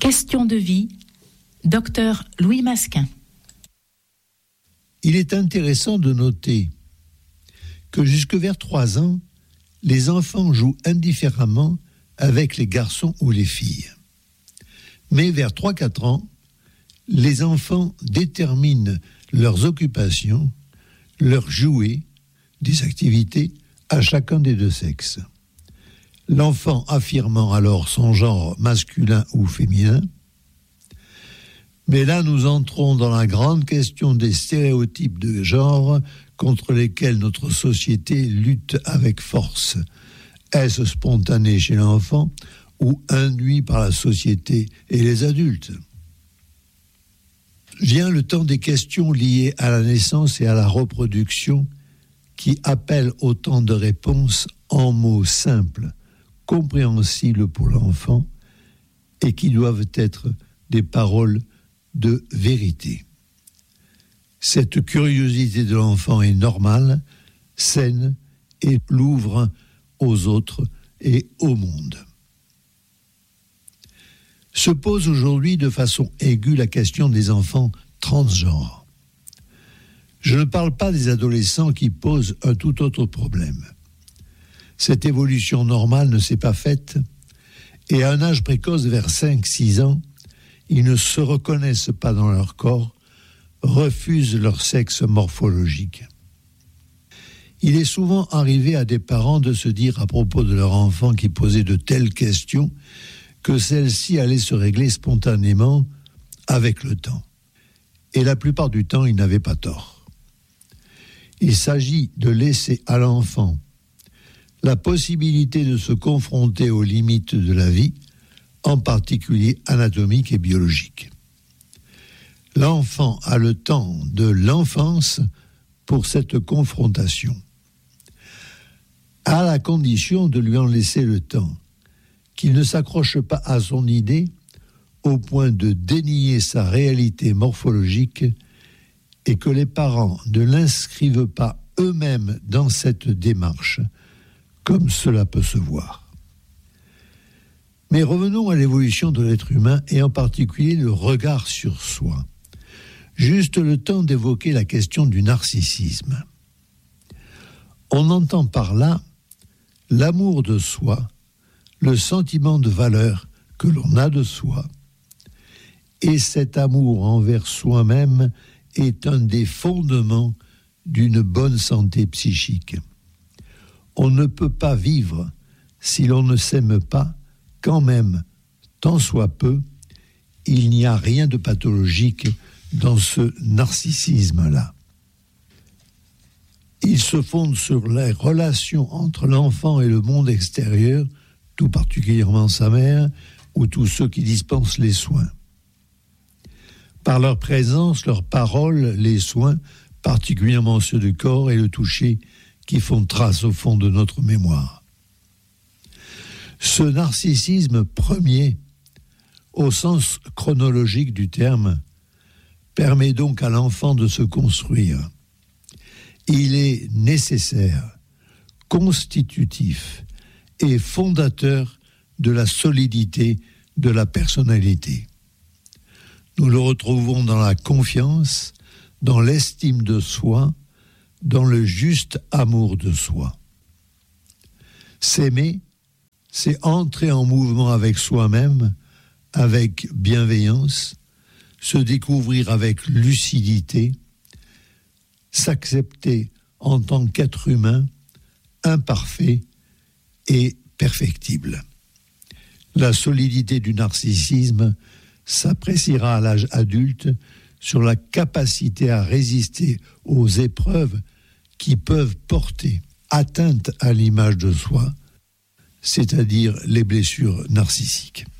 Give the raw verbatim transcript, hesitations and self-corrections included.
Question de vie, docteur Louis Masquin. Il est intéressant de noter que jusque vers trois ans, les enfants jouent indifféremment avec les garçons ou les filles. Mais vers trois à quatre ans, les enfants déterminent leurs occupations, leurs jouets, des activités à chacun des deux sexes. L'enfant affirmant alors son genre masculin ou féminin. Mais là, nous entrons dans la grande question des stéréotypes de genre contre lesquels notre société lutte avec force. Est-ce spontané chez l'enfant ou induit par la société et les adultes ? Vient le temps des questions liées à la naissance et à la reproduction qui appellent autant de réponses en mots simples, compréhensibles pour l'enfant et qui doivent être des paroles de vérité. Cette curiosité de l'enfant est normale, saine et l'ouvre aux autres et au monde. Se pose aujourd'hui de façon aiguë la question des enfants transgenres. Je ne parle pas des adolescents qui posent un tout autre problème. Cette évolution normale ne s'est pas faite et à un âge précoce, vers cinq à six ans, ils ne se reconnaissent pas dans leur corps, refusent leur sexe morphologique. Il est souvent arrivé à des parents de se dire à propos de leur enfant qui posait de telles questions que celles-ci allaient se régler spontanément avec le temps. Et la plupart du temps, ils n'avaient pas tort. Il s'agit de laisser à l'enfant la possibilité de se confronter aux limites de la vie, en particulier anatomiques et biologiques. L'enfant a le temps de l'enfance pour cette confrontation, à la condition de lui en laisser le temps, qu'il ne s'accroche pas à son idée au point de dénier sa réalité morphologique et que les parents ne l'inscrivent pas eux-mêmes dans cette démarche, comme cela peut se voir. Mais revenons à l'évolution de l'être humain et en particulier le regard sur soi. Juste le temps d'évoquer la question du narcissisme. On entend par là l'amour de soi, le sentiment de valeur que l'on a de soi. Et cet amour envers soi-même est un des fondements d'une bonne santé psychique. On ne peut pas vivre si l'on ne s'aime pas, quand même, tant soit peu, il n'y a rien de pathologique dans ce narcissisme-là. Il se fonde sur les relations entre l'enfant et le monde extérieur, tout particulièrement sa mère ou tous ceux qui dispensent les soins. Par leur présence, leurs paroles, les soins, particulièrement ceux du corps et le toucher, qui font trace au fond de notre mémoire. Ce narcissisme premier, au sens chronologique du terme, permet donc à l'enfant de se construire. Il est nécessaire, constitutif et fondateur de la solidité de la personnalité. Nous le retrouvons dans la confiance, dans l'estime de soi, dans le juste amour de soi. S'aimer, c'est entrer en mouvement avec soi-même, avec bienveillance, se découvrir avec lucidité, s'accepter en tant qu'être humain, imparfait et perfectible. La solidité du narcissisme s'appréciera à l'âge adulte sur la capacité à résister aux épreuves qui peuvent porter atteinte à l'image de soi, c'est-à-dire les blessures narcissiques.